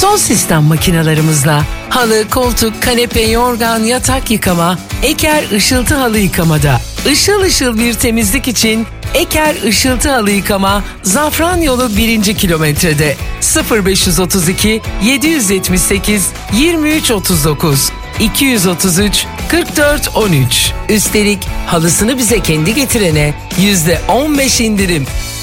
Son sistem makinalarımızla halı, koltuk, kanepe, yorgan, yatak yıkama, Eker ışıltı halı yıkamada. Işıl ışıl bir temizlik için Eker ışıltı halı yıkama Zafranyolu 1. kilometrede 0532 778 2339 233 44 13. Üstelik halısını bize kendi getirene %15 indirim.